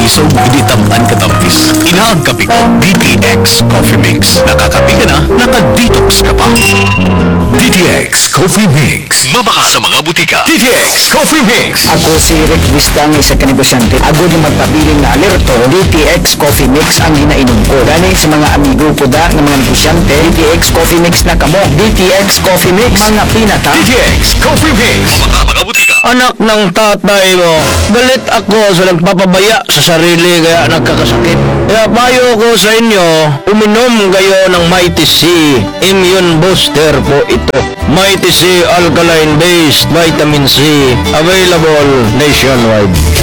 isog ginitamnan katamis. Inaang kape ko, DTX Coffee Mix. Nakakape ka na, naka-detox ka pa. DTX Coffee Mix. Mabaka sa mga butika. DTX Coffee Mix. Ako si Rick Vistang, isa ka negosyante. Ako ni magpabiling na alerto, DTX Coffee Mix ang ginainom ko. Gani sa mga amigo ko da ng mga negosyante, DTX Coffee Mix na kamo. DTX Coffee Mix, mga pinata. DTX Coffee Mix. Mabaka mga butika. Anak ng tatay mo, galit ako sa nagpapabaya sa sarili kaya nagkakasakit. Kaya payo ko sa inyo, uminom kayo ng Mighty C Immune Booster po ito. Mighty C Alkaline Based Vitamin C, available nationwide.